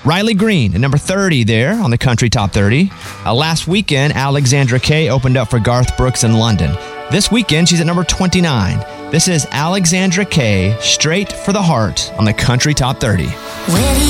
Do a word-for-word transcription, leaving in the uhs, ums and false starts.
Riley Green at number thirty there on the Country Top thirty. Uh, last weekend, Alexandra Kay opened up for Garth Brooks in London. This weekend, she's at number twenty-nine. This is Alexandra Kay, Straight for the Heart on the Country Top thirty. Where do